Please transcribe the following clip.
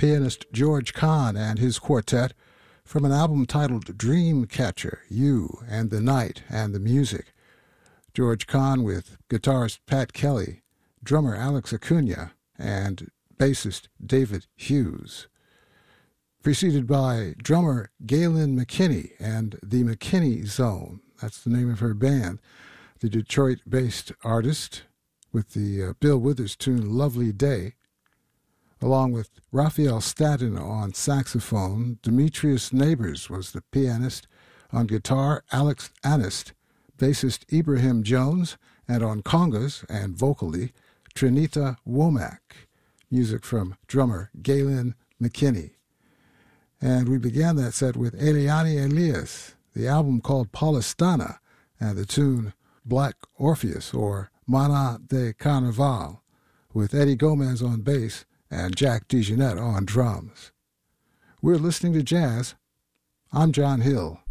pianist George Kahn and his quartet from an album titled Dreamcatcher, You and the Night and the Music. George Kahn with guitarist Pat Kelly, drummer Alex Acuna, and bassist David Hughes. Preceded by drummer Galen McKinney and the McKinney Zone. That's the name of her band. The Detroit-based artist with the Bill Withers tune Lovely Day, along with Raphael Staten on saxophone. Demetrius Neighbors was the pianist. On guitar, Alex Anist, bassist Ibrahim Jones, and on congas and vocally, Trinita Womack. Music from drummer Galen McKinney. And we began that set with Eliane Elias, the album called Paulistana, and the tune Black Orpheus, or Mana de Carnaval, with Eddie Gomez on bass and Jack DeJohnette on drums. We're listening to jazz. I'm John Hill.